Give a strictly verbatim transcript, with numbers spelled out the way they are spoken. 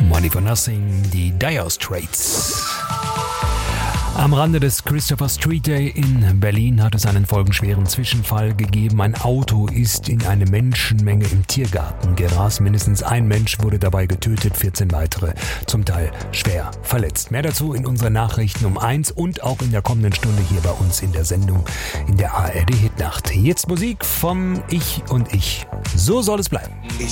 Money for Nothing, die Dire Straits. Am Rande des Christopher Street Day in Berlin hat es einen folgenschweren Zwischenfall gegeben. Ein Auto ist in eine Menschenmenge im Tiergarten gerast. Mindestens ein Mensch wurde dabei getötet, vierzehn weitere zum Teil schwer verletzt. Mehr dazu in unseren Nachrichten um eins und auch in der kommenden Stunde hier bei uns in der Sendung in der A R D Hitnacht. Jetzt Musik vom Ich und Ich. So soll es bleiben.